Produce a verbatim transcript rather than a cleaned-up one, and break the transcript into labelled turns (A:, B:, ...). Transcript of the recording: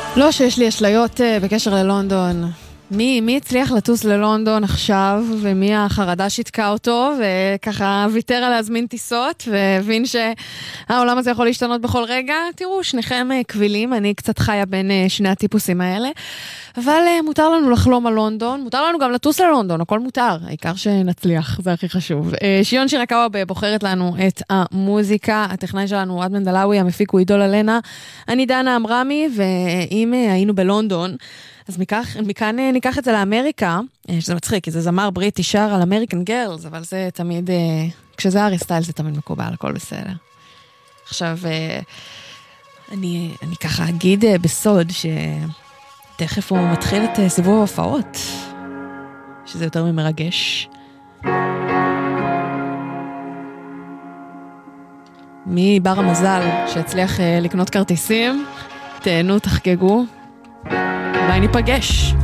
A: לא שיש לי אשליות בקשר ללונדון. מי, מי הצליח לטוס ללונדון עכשיו, ומי החרדה שיתקע אותו, וככה ויתר על להזמין טיסות, והבין שהעולם הזה יכול להשתנות בכל רגע. תראו, שניכם קבילים, אני קצת חיה בין שני הטיפוסים האלה, אבל מותר לנו לחלום על לונדון, מותר לנו גם לטוס ללונדון, הכל מותר, העיקר שנצליח, זה הכי חשוב. שיון שירקאווה בוחרת לנו את המוזיקה, הטכנאי שלנו הוא אדמן דלאווי, המפיק הוא עידו אלנה, אני דנה אמרמי, ואם היינו בלונדון, אז מכך, מכאן ניקח את זה לאמריקה, שזה מצחיק, כי זה זמר בריטי שר על אמריקן גרלס, אבל זה תמיד, כשזה ארי סטייל זה תמיד מקובל, הכל בסדר. עכשיו, אני, אני ככה אגיד בסוד שתכף הוא מתחיל את סיבוב ההופעות, שזה יותר ממרגש. מי בר המזל שהצליח לקנות כרטיסים, תהנו, תחגגו, אולי ניפגש.